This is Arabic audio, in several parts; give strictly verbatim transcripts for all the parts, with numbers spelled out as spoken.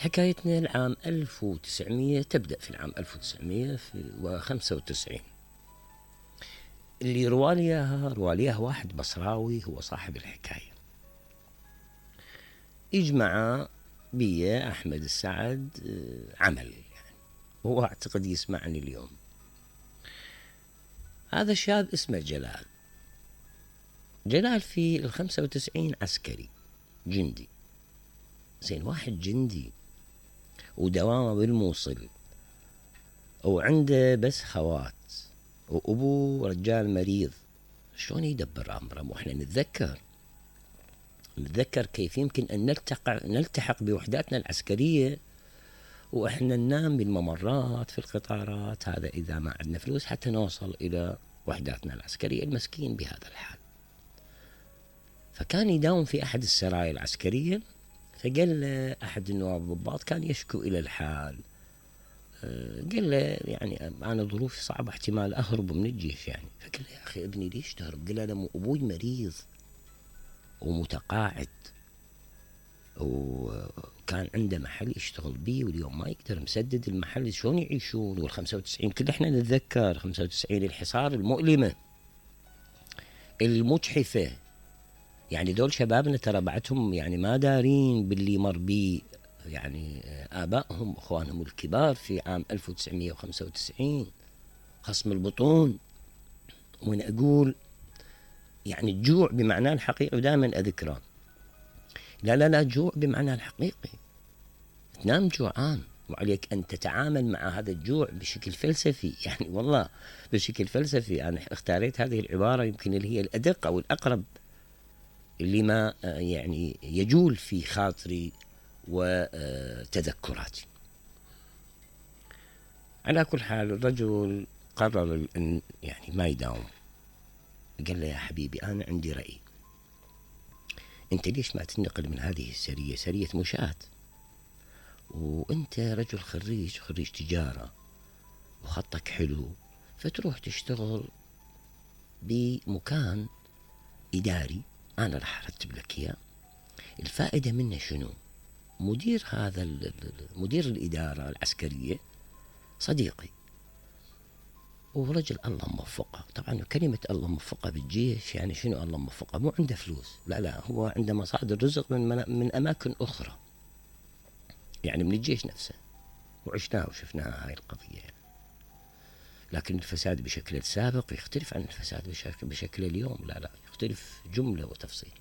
حكايتنا العام ألف وتسعمية، تبدأ في العام ألف وتسعمية وخمسة وتسعين. اللي رواليها رواليها واحد بصراوي هو صاحب الحكاية. يجمع بي أحمد السعد عمل، يعني هو أعتقد يسمعني اليوم. هذا الشاب اسمه جلال. جلال في الخمسة وتسعين عسكري جندي. زين، واحد جندي ودوامه بالموصل وعنده بس خوات وأبوه رجال مريض، شلون يدبر أمره؟ وإحنا نتذكر نتذكر كيف يمكن أن نلتحق نلتحق بوحداتنا العسكرية وإحنا ننام بالممرات في القطارات، هذا إذا ما عندنا فلوس حتى نوصل إلى وحداتنا العسكرية. المسكين بهذا الحال. فكان يداوم في أحد السرايا العسكرية، فقال له أحد النواب الضباط كان يشكو إلى الحال، قال له يعني أنا ظروفي صعبة، احتمال أهرب من الجيش يعني. فقال له يا أخي ابني ليش تهرب؟ قال له أبوي مريض ومتقاعد وكان عنده محل يشتغل بيه واليوم ما يقدر مسدد المحل، شلون يعيشون؟ والخمسة وتسعين كل احنا نتذكر خمسة وتسعين الحصار المؤلمة المجحفة، يعني دول شبابنا ترى بعدهم يعني ما دارين باللي مر بيه يعني آبائهم أخوانهم الكبار في عام ألف وتسعمية وخمسة وتسعين. خصم البطون، وأنا أقول يعني الجوع بمعناه الحقيقي، ودائما أذكره لا لا لا جوع بمعناه الحقيقي. تنام جوعان وعليك أن تتعامل مع هذا الجوع بشكل فلسفي، يعني والله بشكل فلسفي. أنا اختاريت هذه العبارة يمكن اللي هي الأدق أو الأقرب اللي ما يعني يجول في خاطري وتذكراتي. على كل حال الرجل قرر أن يعني ما يداوم. قال له يا حبيبي أنا عندي رأي، أنت ليش ما تنقل من هذه السرية، سرية مشاة، وأنت رجل خريج خريج تجارة وخطك حلو، فتروح تشتغل بمكان إداري أنا راح أرتب لك إياه. الفائدة منه شنو؟ مدير هذا مدير الإدارة العسكرية صديقي ورجل الله موفقه. طبعا كلمة الله موفقه بالجيش يعني شنو الله موفقه؟ مو عنده فلوس، لا لا، هو عنده مصادر رزق من, من أماكن أخرى، يعني من الجيش نفسه، وعشناها وشفناها هاي القضية يعني. لكن الفساد بشكل السابق يختلف عن الفساد بشكل, بشكل اليوم، لا لا يختلف جملة وتفصيل.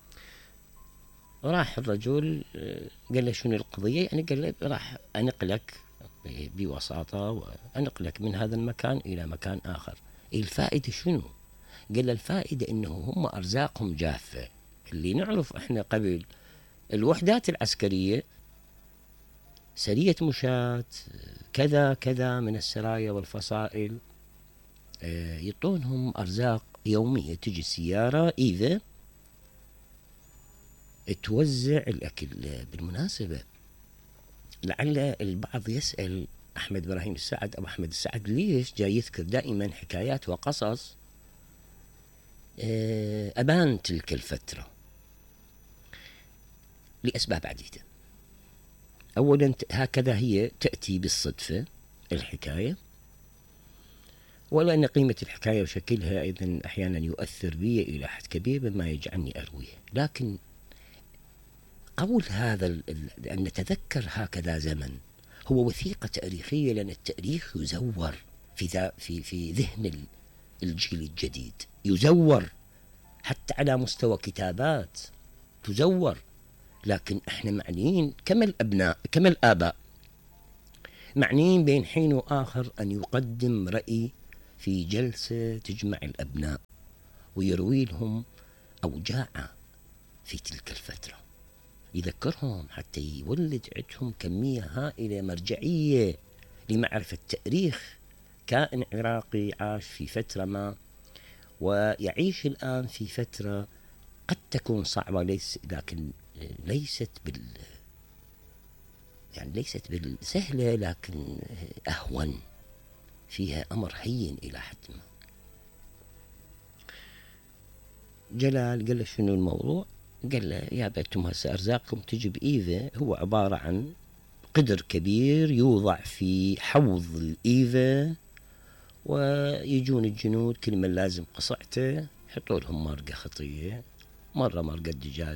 راح الرجل قال له شنو القضية، يعني قال له راح أنقلك بوساطة وأنقلك من هذا المكان إلى مكان آخر. الفائدة شنو؟ قال له الفائدة إنه هم أرزاقهم جافة. اللي نعرف إحنا قبل الوحدات العسكرية سرية مشاة كذا كذا من السرايا والفصائل يعطونهم أرزاق يومية، تجي السيارة إذا توزع الأكل. بالمناسبة لعل البعض يسأل أحمد إبراهيم السعد أو أحمد السعد ليش جاي يذكر دائما حكايات وقصص أبان تلك الفترة؟ لأسباب عديدة. أولا هكذا هي تأتي بالصدفة الحكاية، ولأن قيمة الحكاية وشكلها أيضا أحيانا يؤثر بي إلى حد كبير مما يجعلني أرويها. لكن قول هذا أن نتذكر هكذا زمن هو وثيقة تاريخية، لأن التاريخ يزور في في في ذهن الجيل الجديد، يزور حتى على مستوى كتابات تزور. لكن احنا معنيين كما الأبناء كما الآباء معنيين بين حين وآخر أن يقدم رأي في جلسة تجمع الأبناء ويروي لهم أوجاع في تلك الفترة، يذكرهم حتى يولد عندهم كمية هائلة مرجعية لمعرفة تاريخ كائن عراقي عاش في فترة ما ويعيش الآن في فترة قد تكون صعبة، ليس لكن ليست بال يعني ليست بالسهلة، لكن أهون، فيها أمر هين إلى حد ما. جلال قال له شنو الموضوع؟ قال له يا بيتم هسه أرزاقكم تجي بإيذا، هو عبارة عن قدر كبير يوضع في حوض الإيفا، ويجون الجنود كل من لازم قصعته يحطوا لهم مرقة خطية، مرة مرقة دجاج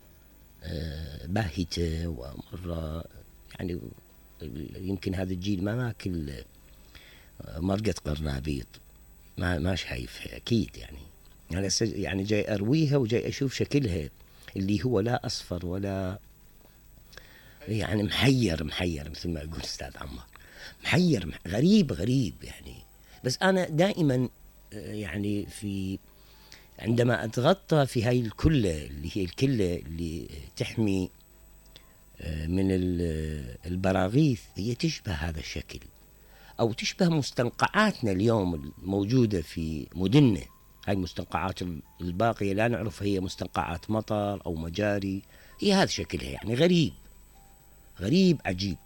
باهتة، ومرة يعني يمكن هذا الجيل ما ماكل مرقة قرنابيط، ما ما شايفها أكيد. يعني أنا يعني جاي أرويها وجاي أشوف شكلها اللي هو لا أصفر ولا يعني محير محير مثل ما يقول أستاذ عمار، محير غريب غريب يعني. بس أنا دائما يعني في عندما أتغطى في هاي الكلة اللي هي الكلة اللي تحمي من البراغيث، هي تشبه هذا الشكل أو تشبه مستنقعاتنا اليوم الموجودة في مدننا. هاي المستنقعات الباقية لا نعرف هي مستنقعات مطر أو مجاري، هي هذا شكلها يعني غريب غريب عجيب،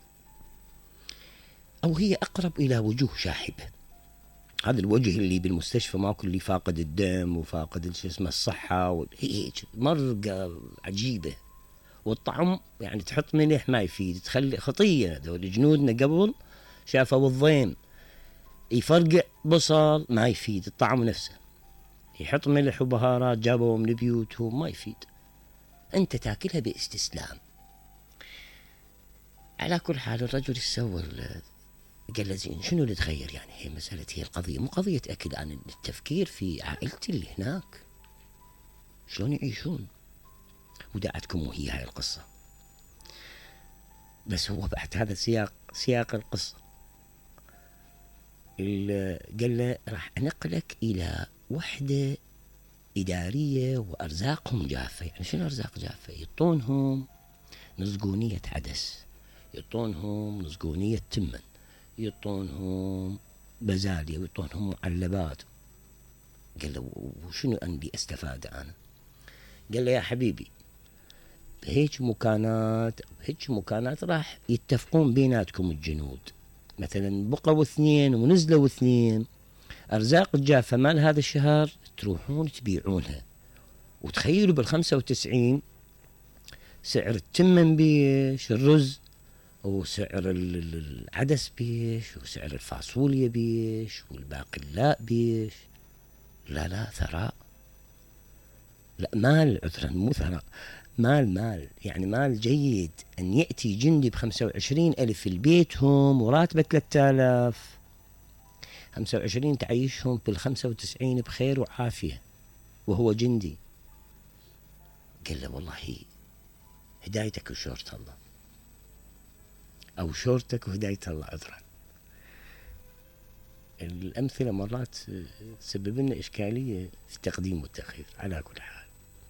أو هي أقرب إلى وجوه شاحبة. هذا الوجه اللي بالمستشفى ماكو اللي فاقد الدم وفاقد شو اسمه الصحة، هي مرقة عجيبة. والطعم يعني تحط ملح ما يفيد، تخلي خطية. دول جنودنا قبل شافوا الضيم يفرقع بصل ما يفيد، الطعم نفسه. يحط ملح وبهارات جابوا من بيوتهم ما يفيد، انت تاكلها باستسلام. على كل حال الرجل يسوي قال له زين شنو اللي تغير؟ يعني هي مسألة، هي القضية مو قضية أكل، أنا التفكير في عائلتي اللي هناك شلون يعيشون، ودعتكم وهي هاي القصة. بس هو بعد هذا سياق سياق القصة قال له راح أنقلك إلى وحدة إدارية وأرزاقهم جافة. يعني شنو أرزاق جافة؟ يعطونهم نسقونية عدس، يعطونهم نسقونية تمن، يعطونهم بزالية، ويعطونهم معلبات. قال له وشنو عندي استفاد أنا؟ قال له يا حبيبي بهيج مكانات بهيج مكانات راح يتفقون بيناتكم الجنود، مثلا بقوا اثنين ونزلوا اثنين، أرزاق الجافة مال هذا الشهر تروحون تبيعونها. وتخيلوا بالخمسة وتسعين سعر التمن بيش، الرز وسعر العدس بيش، وسعر الفاصوليا بيش، والباقلاء بيش. لا لا ثراء، لا مال، عذرا مو ثراء، مال مال يعني مال جيد. أن يأتي جندي بخمسة وعشرين ألف في بيتهم وراتبة ثلاثة آلاف، خمسة وعشرين تعيشهم بالخمسة وتسعين بخير وعافية وهو جندي. قال له والله هدايتك وشورت الله، أو شورتك وهداية الله عذرا. الأمثلة مرات تسبب لنا إشكالية في التقديم والتأخير. على كل حال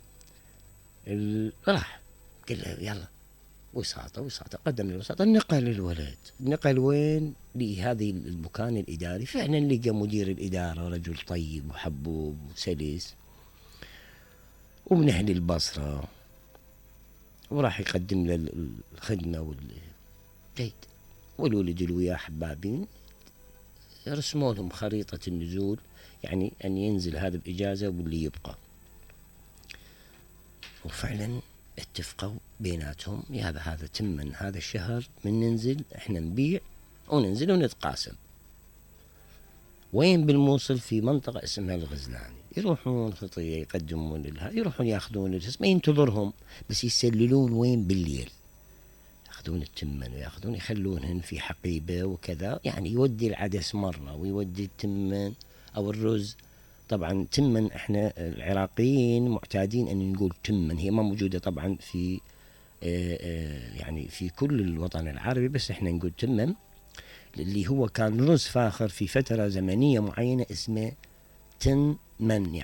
راح قال له يلا وساطة وساطة، قدم له وساطة، نقل الولد. نقل وين؟ لهذه المكان الإداري. فعلا لقى مدير الإدارة رجل طيب وحبوب وسلس ومن أهل البصرة، وراح يقدم له الخدمة والجيد. والولد اللي وياه حبابين رسموا لهم خريطة النزول، يعني أن ينزل هذا بإجازة واللي يبقى. وفعلا اتفقوا بيناتهم يا هذا تمن هذا الشهر من ننزل احنا نبيع وننزل ونتقاسم. وين بالموصل؟ في منطقة اسمها الغزلاني. يروحون خطية يقدمون لها، يروحون ياخذون الجسم، ما ينتظرهم بس يسللون وين؟ بالليل ياخذون التمن وياخذون يخلونهن في حقيبة وكذا، يعني يودي العدس مرة ويودي التمن أو الرز. طبعا تمن احنا العراقيين معتادين ان نقول تمن، هي ما موجودة طبعا في يعني في كل الوطن العربي، بس احنا نقول تمن اللي هو كان رز فاخر في فترة زمنية معينة اسمه تن من.